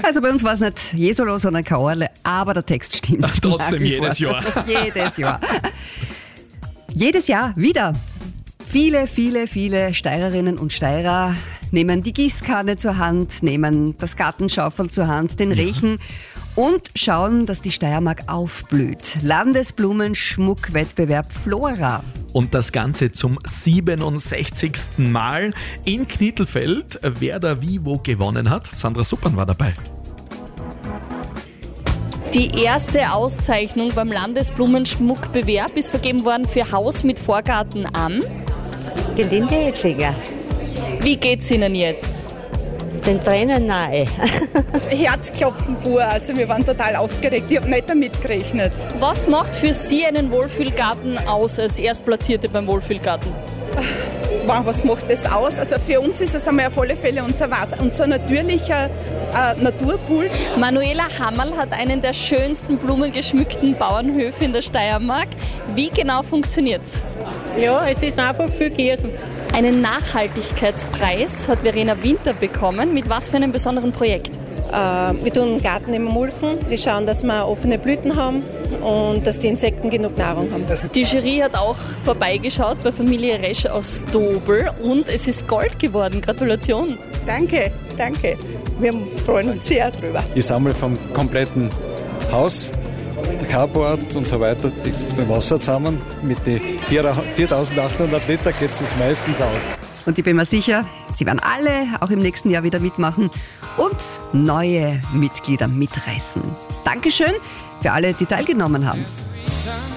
Also bei uns war es nicht Jesolo, sondern Kaorle, aber der Text stimmt. Trotzdem jedes Jahr. Jedes Jahr. Jedes Jahr wieder. Viele Steirerinnen und Steirer nehmen die Gießkanne zur Hand, nehmen das Gartenschaufel zur Hand, den Rechen und schauen, dass die Steiermark aufblüht. Landesblumenschmuckwettbewerb Flora. Und das Ganze zum 67. Mal in Knittelfeld. Wer da wie wo gewonnen hat, Sandra Suppern war dabei. Die erste Auszeichnung beim Landesblumenschmuckbewerb ist vergeben worden für Haus mit Vorgarten an. Gelinde Edlinger, Wie geht's Ihnen jetzt? den Tränen nahe. Herzklopfen pur, also wir waren total aufgeregt. Ich habe nicht damit gerechnet. Was macht für Sie einen Wohlfühlgarten aus als Erstplatzierte beim Wohlfühlgarten? Wow, was macht das aus? Also für uns ist es einmal auf alle Fälle unser natürlicher Naturpool. Manuela Hammerl hat einen der schönsten blumengeschmückten Bauernhöfe in der Steiermark. Wie genau funktioniert's? Ja, es ist einfach viel Gießen. Einen Nachhaltigkeitspreis hat Verena Winter bekommen. Mit was für einem besonderen Projekt? Wir tun den Garten immer mulchen. Wir schauen, dass wir offene Blüten haben und dass die Insekten genug Nahrung haben. Die Jury hat auch vorbeigeschaut bei Familie Resch aus Dobel und es ist Gold geworden. Gratulation. Danke. Wir freuen uns sehr drüber. Ich sammle vom kompletten Haus, der Carport und so weiter, das Wasser zusammen. Mit den 4.800 Liter geht es meistens aus. Und ich bin mir sicher, sie werden alle auch im nächsten Jahr wieder mitmachen und neue Mitglieder mitreißen. Dankeschön für alle, die teilgenommen haben.